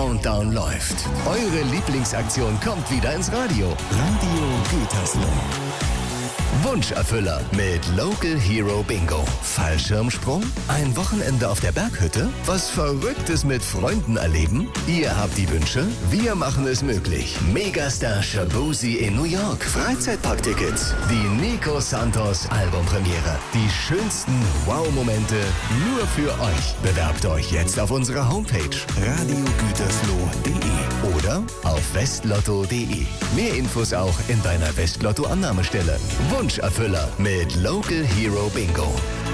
Countdown läuft. Eure Lieblingsaktion kommt wieder ins Radio. Radio Gütersloh. Wunscherfüller mit Local Hero Bingo. Fallschirmsprung? Ein Wochenende auf der Berghütte? Was Verrücktes mit Freunden erleben? Ihr habt die Wünsche, wir machen es möglich. Megastar Shaboozey in New York. Freizeitparktickets. Die Nico Santos Albumpremiere. Die schönsten Wow-Momente nur für euch. Bewerbt euch jetzt auf unserer Homepage radiogütersloh.de oder auf westlotto.de. Mehr Infos auch in deiner Westlotto-Annahmestelle. Wunscherfüller mit Local Hero Bingo.